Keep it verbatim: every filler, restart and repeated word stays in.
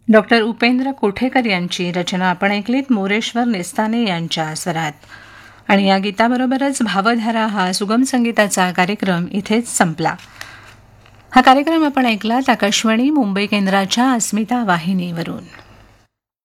Doctor Upendra Kothekar यांची रचना आपण ऐकलीत मोरेश्वर नेस्ताने यांच्या स्वरात. आणि या गीताबरोबरच भावधारा हा सुगम संगीताचा कार्यक्रम इथेच संपला. हा कार्यक्रम आपण ऐकलात आकाशवाणी मुंबई केंद्राच्या अस्मिता वाहिनीवरून.